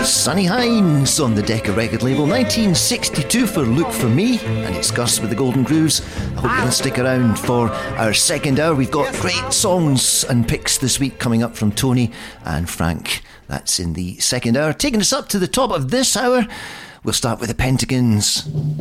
Sonny Hines on the Decca record label, 1962 for Look For Me, and it's Gus with the Golden Grooves. I hope you're going to stick around for our second hour. We've got great songs and picks this week coming up from Tony and Frank. That's in the second hour. Taking us up to the top of this hour, we'll start with the Pentagons.